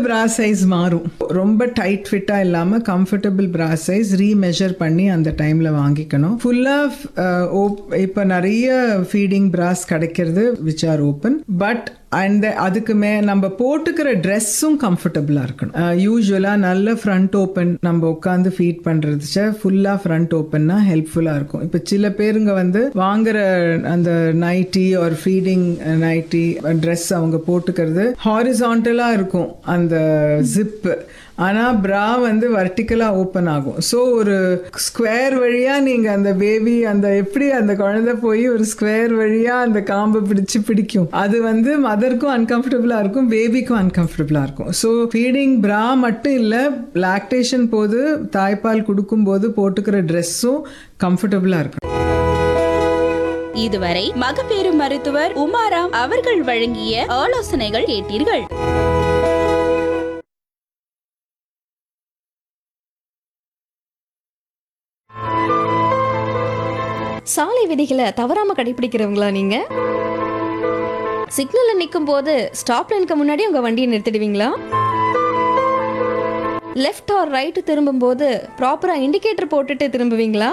bra size மாறும். ரொம்ப tight ஃபிட்டா இல்லாம கம்ஃபர்டபிள் bra size ரீமெஷர் பண்ணி அந்த டைம்ல வாங்கிக்கணும். ஃபுல்லா இப்ப நிறைய ஃபீடிங் bras கிடைக்கிறது which are open, but and அதுக்குமே நம்ம போட்டுக்கிற ட்ரெஸ்ஸும் கம்ஃபர்டபுளா இருக்கணும். யூஸ்வலா நல்ல ஃப்ரண்ட் ஓப்பன் நம்ம உட்காந்து ஃபீட் பண்றது ஃபுல்லா ஃப்ரண்ட் ஓப்பன்னா ஹெல்ப்ஃபுல்லா இருக்கும். இப்ப சில பேருங்க வந்து வாங்குற அந்த நைட்டி ஒரு ஃபீடிங் நைட்டி ட்ரெஸ் அவங்க போட்டுக்கிறது ஹாரிசான்டலா இருக்கும் அந்த ஜிப். ஆனால் ப்ரா வந்து வர்டிக்கலாக ஓப்பன் ஆகும். ஸோ ஒரு ஸ்கொயர் வழியாக நீங்கள் அந்த பேபி அந்த எப்படி அந்த குழந்தை போய் ஒரு ஸ்கொயர் வழியாக அந்த காம்பை பிடிக்கும். அது வந்து மதருக்கும் அன்கம்ஃபர்டபுளாக இருக்கும், பேபிக்கும் அன்கம்ஃபர்டபுளாக இருக்கும். ஸோ ஃபீடிங் ப்ரா மட்டும் இல்லை, லாக்டேஷன் போது தாய்ப்பால் கொடுக்கும்போது போட்டுக்கிற ட்ரெஸ்ஸும் கம்ஃபர்டபுளாக இருக்கும். இதுவரை மகப்பேறு மருத்துவர் உமாராம் அவர்கள் வழங்கிய ஆலோசனைகள் கேட்டீர்கள். சாலை விதிகளை தவறாம கடைபிடிக்கிறவங்களா நீங்க? சிக்னல்ல நிற்கும் போது ஸ்டாப் லைனுக்கு முன்னாடி உங்க வண்டியை நிறுத்திடுவீங்களா? லெஃப்ட் ஆர் ரைட் திரும்பும் போது ப்ராப்பரா இண்டிகேட்டர் போட்டுட்டு திரும்புவீங்களா?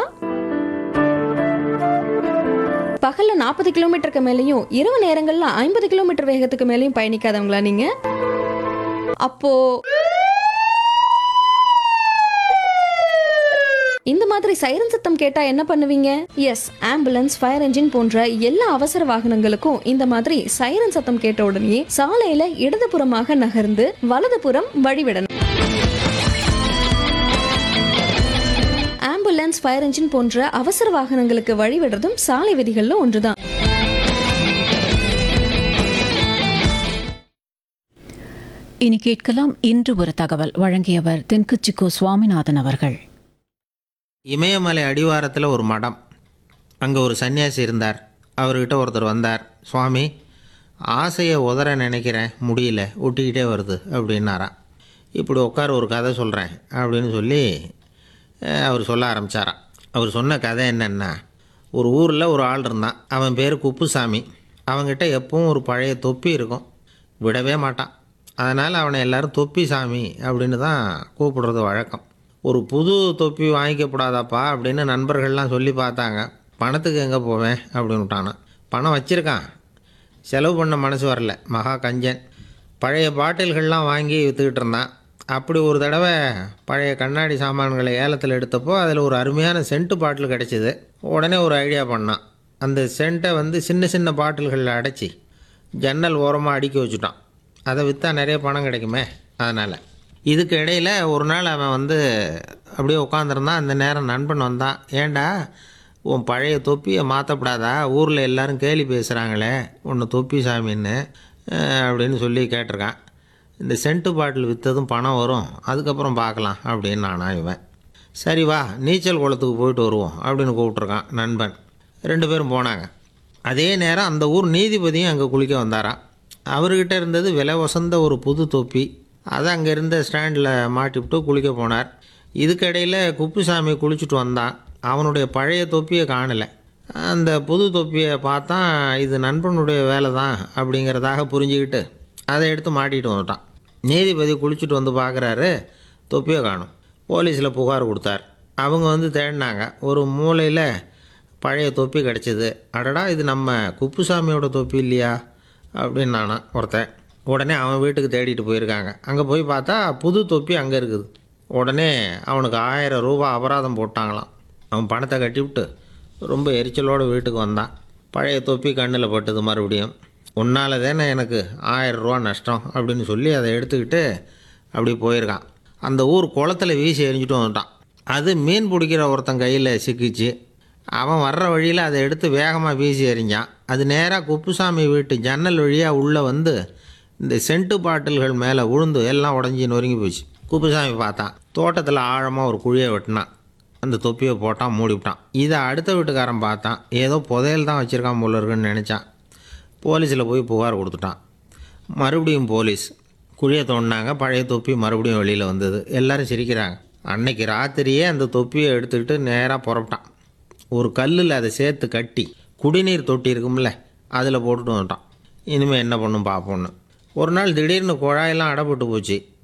பகல்ல 40 கிலோமீட்டருக்கு மேலேயும் இரவு நேரங்கள்ல 50 கிலோமீட்டர் வேகத்துக்கு மேலேயும் பயணிக்காதவங்களா நீங்க? அப்போ இந்த மாதிரி சைரன் சத்தம் கேட்டா என்ன பண்ணுவீங்க? எஸ், ஆம்புலன்ஸ், ஃபயர் என்ஜின் போன்ற எல்லா அவசர வாகனங்களுக்கும் இந்த மாதிரி சைரன் சத்தம் கேட்ட உடனே சாலையில இடதுபுறமாக நகர்ந்து வலதுபுறம் வழிவிடணும். ஆம்புலன்ஸ், ஃபயர் என்ஜின் போன்ற அவசர வாகனங்களுக்கு வழிவிடுறதும் சாலை விதிகள்ல ஒன்றுதான். இனி கேட்கலாம் இன்று ஒரு தகவல். வழங்கியவர் தென்குச்சிக்கோ சுவாமிநாதன் அவர்கள். இமயமலை அடிவாரத்தில் ஒரு மடம். அங்கே ஒரு சன்னியாசி இருந்தார். அவர்கிட்ட ஒருத்தர் வந்தார். சுவாமி, ஆசையை உதற நினைக்கிறேன், முடியல, ஒட்டிக்கிட்டே வருது அப்படின்னாராம். இப்படி உட்கார ஒரு கதை சொல்கிறேன் அப்படின்னு சொல்லி அவர் சொல்ல ஆரம்பித்தாராம். அவர் சொன்ன கதை என்னென்னா, ஒரு ஊரில் ஒரு ஆள் இருந்தான். அவன் பேர் குப்புசாமி. அவன்கிட்ட எப்பவும் ஒரு பழைய தொப்பி இருக்கும், விடவே மாட்டான். அதனால் அவனை எல்லோரும் தொப்பி சாமி அப்படின்னு தான் கூப்பிடுறது வழக்கம். ஒரு புது தொப்பி வாங்கிக்கப்படாதாப்பா அப்படின்னு நண்பர்கள்லாம் சொல்லி பார்த்தாங்க. பணத்துக்கு எங்கே போவேன் அப்படின்னு விட்டானான். பணம் வச்சுருக்கான், செலவு பண்ண மனசு வரல, மகா கஞ்சன். பழைய பாட்டில்கள்லாம் வாங்கி விற்றுக்கிட்டு இருந்தான். அப்படி ஒரு தடவை பழைய கண்ணாடி சாமான்களை ஏலத்தில் எடுத்தப்போ அதில் ஒரு அருமையான சென்ட்டு பாட்டில் கிடச்சிது. உடனே ஒரு ஐடியா பண்ணான். அந்த சென்ட்டை வந்து சின்ன சின்ன பாட்டில்களில் அடைச்சி ஜன்னல் ஓரமாக அடுக்கி வச்சுட்டான். அதை விற்றா நிறைய பணம் கிடைக்குமே. அதனால் இதுக்கு இடையில் ஒரு நாள் அவன் வந்து அப்படியே உட்காந்துருந்தான். அந்த நேரம் நண்பன் வந்தான். ஏண்டா, உன் பழைய தொப்பியை மாற்றப்படாதா? ஊரில் எல்லோரும் கேலி பேசுகிறாங்களே உன்னை தொப்பி சாமின்னு அப்படின்னு சொல்லி கேட்டிருக்கான். இந்த சென்ட்டு பாட்டில் விற்றதும் பணம் வரும், அதுக்கப்புறம் பார்க்கலாம் அப்படின்னு நானா இவன். சரி வா, நீச்சல் குளத்துக்கு போயிட்டு வருவோம் அப்படின்னு கூப்பிட்ருக்கான் நண்பன். 2 பேரும் போனாங்க. அதே நேரம் அந்த ஊர் நீதிபதியும் அங்கே குளிக்க வந்தாராம். அவர்கிட்ட இருந்தது விலை வசந்த ஒரு புது தொப்பி. அதை அங்கே இருந்த ஸ்டாண்டில் மாட்டிவிட்டு குளிக்க போனார். இதுக்கிடையில் குப்புசாமி குளிச்சுட்டு வந்தான். அவனுடைய பழைய தொப்பியை காணலை. அந்த புது தொப்பியை பார்த்தா இது நண்பனுடைய வேலை தான் அப்படிங்கிறதாக புரிஞ்சுக்கிட்டு அதை எடுத்து மாட்டிகிட்டு வந்துட்டான். நீதிபதி குளிச்சுட்டு வந்து பார்க்குறாரு, தொப்பியை காணும். போலீஸில் புகார் கொடுத்தார். அவங்க வந்து தேடினாங்க. ஒரு மூலையில் பழைய தொப்பி கிடச்சிது. அடடா, இது நம்ம குப்புசாமியோட தொப்பி இல்லையா அப்படின்னு நானா ஒருத்தன். உடனே அவன் வீட்டுக்கு தேடிட்டு போயிருக்காங்க. அங்கே போய் பார்த்தா புது தொப்பி அங்கே இருக்குது. உடனே அவனுக்கு 1000 ரூபா அபராதம் போட்டாங்களாம். அவன் பணத்தை கட்டிவிட்டு ரொம்ப எரிச்சலோடு வீட்டுக்கு வந்தான். பழைய தொப்பி கண்ணில் பட்டது. மறுபடியும் உன்னால் தானே எனக்கு 1000 ரூபா நஷ்டம் அப்படின்னு சொல்லி அதை எடுத்துக்கிட்டு அப்படி போயிருக்கான். அந்த ஊர் குளத்தில் வீசி எரிஞ்சிட்டு வந்துட்டான். அது மீன் பிடிக்கிற ஒருத்தன் கையில் சிக்கிச்சு. அவன் வர்ற வழியில் அதை எடுத்து வேகமாக வீசி எறிஞ்சான். அது நேராக குப்புசாமி வீட்டு ஜன்னல் வழியாக உள்ளே வந்து இந்த சென்ட்டு பாட்டில்கள் மேலே விழுந்து எல்லாம் உடஞ்சி நொறுங்கி போச்சு. குப்புசாமி பார்த்தான். தோட்டத்தில் ஆழமாக ஒரு குழியை வெட்டினான். அந்த தொப்பியை போட்டான், மூடிவிட்டான். இதை அடுத்த வீட்டுக்காரன் பார்த்தான். ஏதோ புதையல் தான் வச்சுருக்கான் போல இருக்குன்னு நினச்சான். போலீஸில் போய் புகார் கொடுத்துட்டான். மறுபடியும் போலீஸ் குழியை தோண்டினாங்க. பழைய தொப்பி மறுபடியும் வெளியில் வந்தது. எல்லோரும் சிரிக்கிறாங்க. அன்னைக்கு ராத்திரியே அந்த தொப்பியை எடுத்துக்கிட்டு நேராக புறப்பட்டான். ஒரு கல்லில் அதை சேர்த்து கட்டி குடிநீர் தொட்டி இருக்கும்ல, அதில் போட்டுட்டு வந்துட்டான். இனிமேல் என்ன பண்ணும் பார்ப்போன்னு. ஒரு நாள் திடீர்னு குழாயெல்லாம் அடைப்பட்டு போச்சு.